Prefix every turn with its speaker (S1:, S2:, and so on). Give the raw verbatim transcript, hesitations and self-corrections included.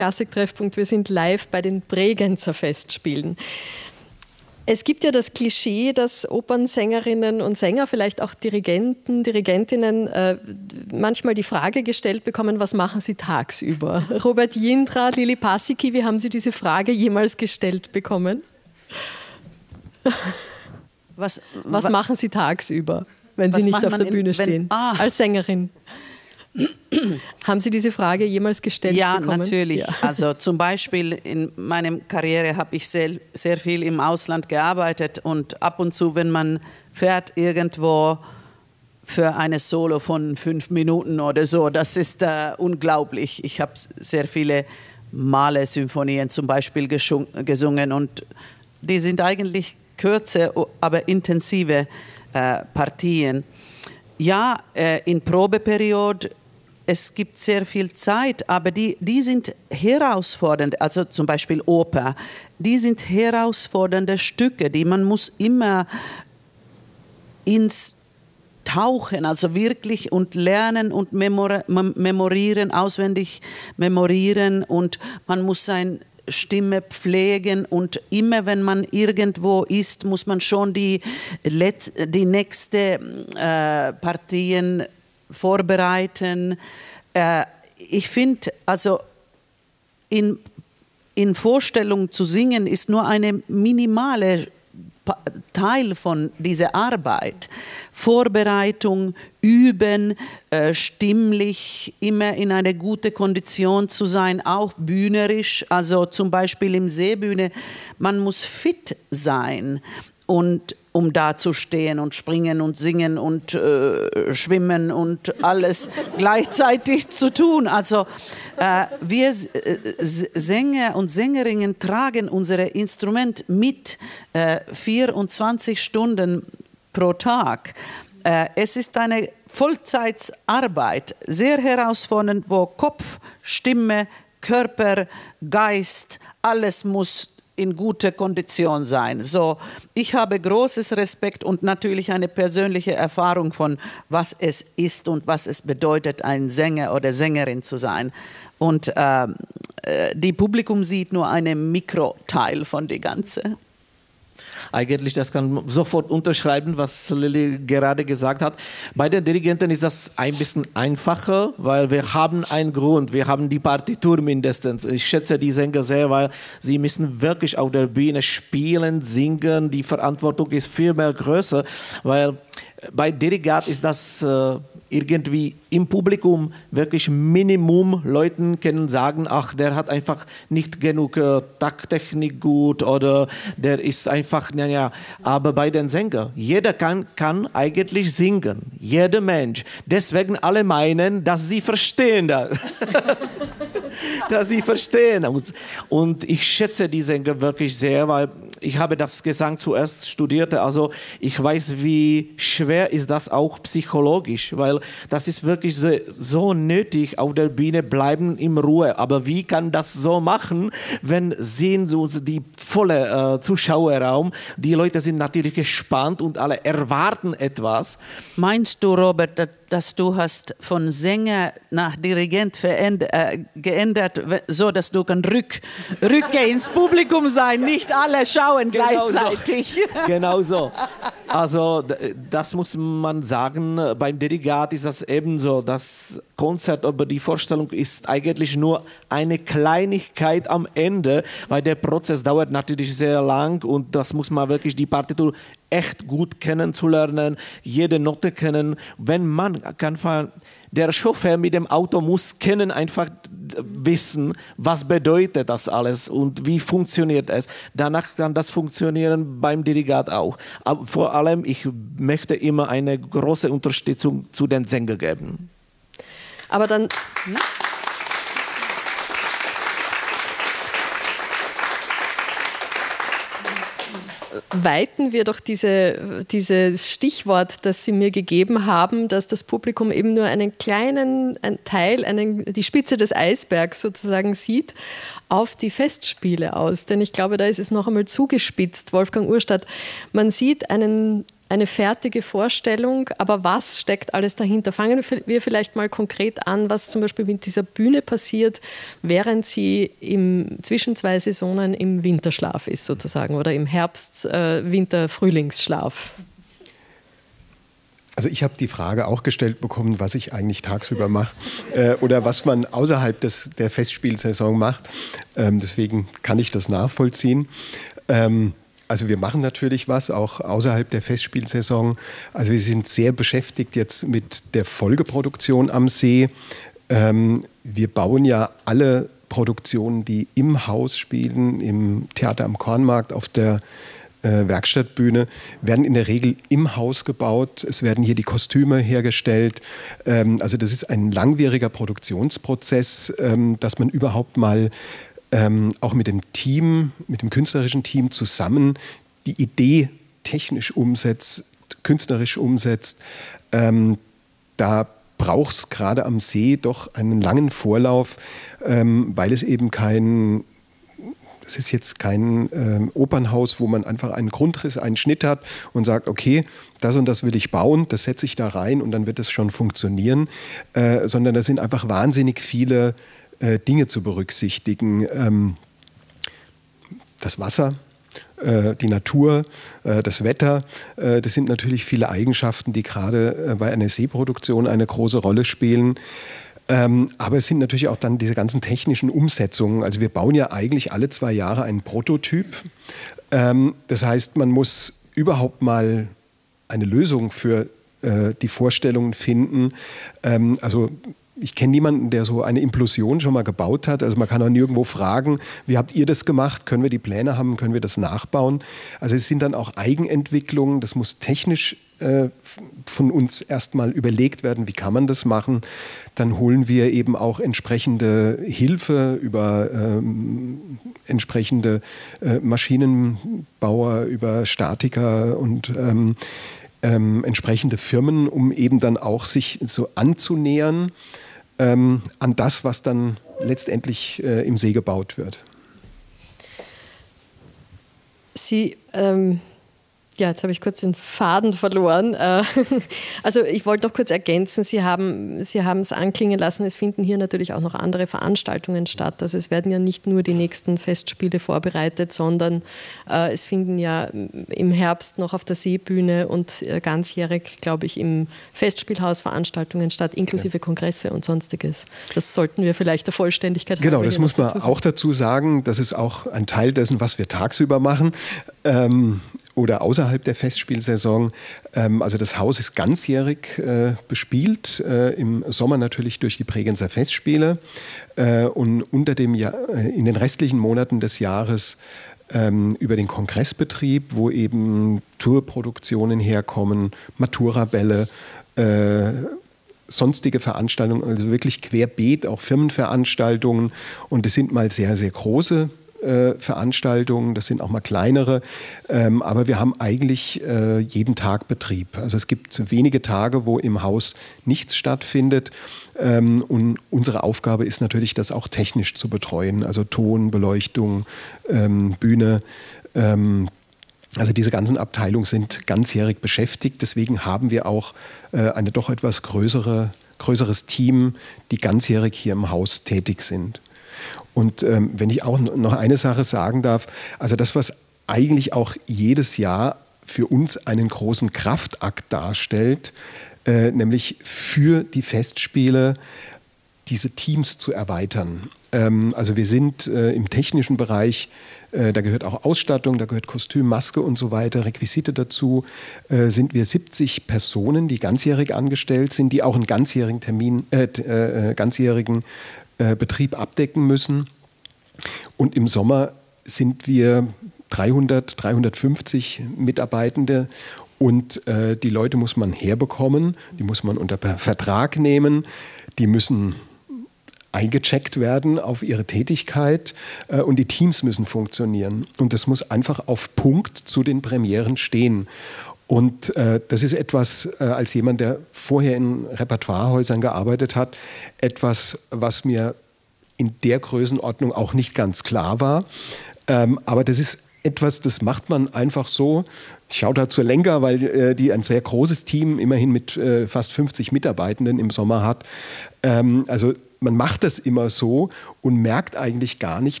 S1: Klassiktreffpunkt. Wir sind live bei den Bregenzer Festspielen. Es gibt ja das Klischee, dass Opernsängerinnen und Sänger, vielleicht auch Dirigenten, Dirigentinnen, äh, manchmal die Frage gestellt bekommen, was machen sie tagsüber? Robert Jindra, Lili Paasikivi, wie haben Sie diese Frage jemals gestellt bekommen? Was, was wa machen Sie tagsüber, wenn Sie nicht auf der Bühne in, wenn, stehen, ah. als Sängerin? Haben Sie diese Frage jemals gestellt
S2: ja,
S1: bekommen?
S2: Natürlich.
S1: Ja, natürlich.
S2: Also zum Beispiel in meiner Karriere habe ich sehr, sehr viel im Ausland gearbeitet und ab und zu, wenn man fährt irgendwo für eine Solo von fünf Minuten oder so, das ist äh, unglaublich. Ich habe sehr viele Male Symphonien zum Beispiel gesungen und die sind eigentlich kurze, aber intensive äh, Partien. Ja, äh, in Probeperiode es gibt sehr viel Zeit, aber die, die sind herausfordernd, also zum Beispiel Oper, die sind herausfordernde Stücke, die man muss immer ins Tauchen, also wirklich und lernen und memori memorieren, auswendig memorieren und man muss seine Stimme pflegen und immer wenn man irgendwo ist, muss man schon die, die nächste äh, Partien vorbereiten. Äh, ich finde, also in, in Vorstellung zu singen ist nur eine minimale Teil von dieser Arbeit. Vorbereitung, üben, äh, stimmlich, immer in einer guten Kondition zu sein, auch bühnerisch, also zum Beispiel im Seebühne, man muss fit sein und um da zu stehen und springen und singen und äh, schwimmen und alles gleichzeitig zu tun. Also äh, wir äh, Sänger und Sängerinnen tragen unser Instrument mit äh, vierundzwanzig Stunden pro Tag. Äh, es ist eine Vollzeitarbeit, sehr herausfordernd, wo Kopf, Stimme, Körper, Geist, alles muss in guter Kondition sein. So, ich habe großes Respekt und natürlich eine persönliche Erfahrung von, was es ist und was es bedeutet, ein Sänger oder Sängerin zu sein. Und äh, die Publikum sieht nur einen Mikroteil von dem Ganzen.
S3: Eigentlich, das kann man sofort unterschreiben, was Lili gerade gesagt hat. Bei den Dirigenten ist das ein bisschen einfacher, weil wir haben einen Grund, wir haben die Partitur mindestens. Ich schätze die Sänger sehr, weil sie müssen wirklich auf der Bühne spielen, singen. Die Verantwortung ist viel mehr größer, weil bei Dirigat ist das äh, irgendwie im Publikum wirklich Minimum. Leuten können sagen, ach, der hat einfach nicht genug äh, Takttechnik gut oder der ist einfach, naja, aber bei den Sängern, jeder kann, kann eigentlich singen, jeder Mensch. Deswegen alle meinen, dass sie verstehen das. dass sie verstehen. Und, und ich schätze die Sänger wirklich sehr, weil ich habe das Gesang zuerst studiert, also ich weiß, wie schwer ist das auch psychologisch, weil das ist wirklich so, so nötig, auf der Bühne bleiben in Ruhe. Aber wie kann das so machen, wenn sehen so die volle äh, Zuschauerraum, die Leute sind natürlich gespannt und alle erwarten etwas.
S2: Meinst du, Robert, dass du hast von Sänger nach Dirigent verändert, äh, geändert, so dass du kann rück, rücke ins Publikum sein, nicht alle schauen gleichzeitig.
S3: Genau so. Genau so. Also das muss man sagen, beim Dirigat ist das ebenso. Das Konzert über die Vorstellung ist eigentlich nur eine Kleinigkeit am Ende, weil der Prozess dauert natürlich sehr lang und das muss man wirklich die Partitur echt gut kennenzulernen, jede Note kennen. Wenn man kann, der Chauffeur mit dem Auto muss kennen, einfach wissen, was bedeutet das alles und wie funktioniert es. Danach kann das funktionieren beim Dirigat auch. Aber vor allem, ich möchte immer eine große Unterstützung zu den Sängern geben.
S1: Aber dann... Hm? Weiten wir doch diese, dieses Stichwort, das Sie mir gegeben haben, dass das Publikum eben nur einen kleinen einen Teil, einen, die Spitze des Eisbergs sozusagen sieht, auf die Festspiele aus. Denn ich glaube, da ist es noch einmal zugespitzt, Wolfgang Urstadt. Man sieht einen, eine fertige Vorstellung, aber was steckt alles dahinter? Fangen wir vielleicht mal konkret an, was zum Beispiel mit dieser Bühne passiert, während sie im, zwischen zwei Saisonen im Winterschlaf ist sozusagen oder im Herbst-, äh, Winter-, Frühlingsschlaf.
S4: Also ich habe die Frage auch gestellt bekommen, was ich eigentlich tagsüber mache äh, oder was man außerhalb des, der Festspielsaison macht. Ähm, deswegen kann ich das nachvollziehen. Ähm, Also wir machen natürlich was, auch außerhalb der Festspielsaison. Also wir sind sehr beschäftigt jetzt mit der Folgeproduktion am See. Ähm, wir bauen ja alle Produktionen, die im Haus spielen, im Theater am Kornmarkt, auf der äh, Werkstattbühne, werden in der Regel im Haus gebaut. Es werden hier die Kostüme hergestellt. Ähm, also das ist ein langwieriger Produktionsprozess, ähm, dass man überhaupt mal Ähm, auch mit dem Team, mit dem künstlerischen Team zusammen die Idee technisch umsetzt, künstlerisch umsetzt. Ähm, da braucht es gerade am See doch einen langen Vorlauf, ähm, weil es eben kein, das ist jetzt kein ähm, Opernhaus, wo man einfach einen Grundriss, einen Schnitt hat und sagt, okay, das und das will ich bauen, das setze ich da rein und dann wird es schon funktionieren, äh, sondern da sind einfach wahnsinnig viele Dinge zu berücksichtigen. Ähm, das Wasser, äh, die Natur, äh, das Wetter, äh, das sind natürlich viele Eigenschaften, die gerade äh, bei einer Seeproduktion eine große Rolle spielen. Ähm, aber es sind natürlich auch dann diese ganzen technischen Umsetzungen. Also wir bauen ja eigentlich alle zwei Jahre einen Prototyp. Ähm, das heißt, man muss überhaupt mal eine Lösung für äh, die Vorstellungen finden. Ähm, also Ich kenne niemanden, der so eine Implosion schon mal gebaut hat. Also man kann auch nirgendwo fragen, wie habt ihr das gemacht? Können wir die Pläne haben? Können wir das nachbauen? Also es sind dann auch Eigenentwicklungen. Das muss technisch äh, von uns erstmal überlegt werden, wie kann man das machen. Dann holen wir eben auch entsprechende Hilfe über ähm, entsprechende äh, Maschinenbauer, über Statiker und ähm, ähm, entsprechende Firmen, um eben dann auch sich so anzunähern ähm, an das, was dann letztendlich äh, im See gebaut wird.
S1: Sie, ähm, ja, jetzt habe ich kurz den Faden verloren. Also ich wollte noch kurz ergänzen, Sie haben, Sie haben es anklingen lassen, es finden hier natürlich auch noch andere Veranstaltungen statt. Also es werden ja nicht nur die nächsten Festspiele vorbereitet, sondern äh, es finden ja im Herbst noch auf der Seebühne und äh, ganzjährig, glaube ich, im Festspielhaus Veranstaltungen statt, inklusive ja. Kongresse und Sonstiges. Das sollten wir vielleicht der Vollständigkeit
S4: genau,
S1: haben.
S4: Genau, das muss man dazu auch dazu sagen. Das ist auch ein Teil dessen, was wir tagsüber machen. Ähm, oder außerhalb der Festspielsaison. Ähm, also das Haus ist ganzjährig äh, bespielt, äh, im Sommer natürlich durch die Bregenzer Festspiele äh, und unter dem Jahr, äh, in den restlichen Monaten des Jahres ähm, über den Kongressbetrieb, wo eben Tourproduktionen herkommen, Maturabälle, äh, sonstige Veranstaltungen, also wirklich querbeet, auch Firmenveranstaltungen, und es sind mal sehr, sehr große Veranstaltungen, das sind auch mal kleinere, ähm, aber wir haben eigentlich äh, jeden Tag Betrieb. Also es gibt wenige Tage, wo im Haus nichts stattfindet, ähm, und unsere Aufgabe ist natürlich, das auch technisch zu betreuen, also Ton, Beleuchtung, ähm, Bühne. Ähm, also diese ganzen Abteilungen sind ganzjährig beschäftigt, deswegen haben wir auch äh, eine doch etwas größere, größeres Team, die ganzjährig hier im Haus tätig sind. Und ähm, wenn ich auch noch eine Sache sagen darf, also das, was eigentlich auch jedes Jahr für uns einen großen Kraftakt darstellt, äh, nämlich für die Festspiele diese Teams zu erweitern. Ähm, also wir sind äh, im technischen Bereich, äh, da gehört auch Ausstattung, da gehört Kostüm, Maske und so weiter, Requisite dazu, äh, sind wir siebzig Personen, die ganzjährig angestellt sind, die auch einen ganzjährigen Termin, äh, äh, ganzjährigen Betrieb abdecken müssen. Und im Sommer sind wir dreihundert, dreihundertfünfzig Mitarbeitende und äh, die Leute muss man herbekommen, die muss man unter Vertrag nehmen, die müssen eingecheckt werden auf ihre Tätigkeit äh, und die Teams müssen funktionieren. Und das muss einfach auf Punkt zu den Premieren stehen. Und äh, das ist etwas, äh, als jemand, der vorher in Repertoirehäusern gearbeitet hat, etwas, was mir in der Größenordnung auch nicht ganz klar war. Ähm, aber das ist etwas, das macht man einfach so. Ich schaue da zur Lenker, weil äh, die ein sehr großes Team, immerhin mit äh, fast fünfzig Mitarbeitenden im Sommer hat. Ähm, also man macht das immer so und merkt eigentlich gar nicht,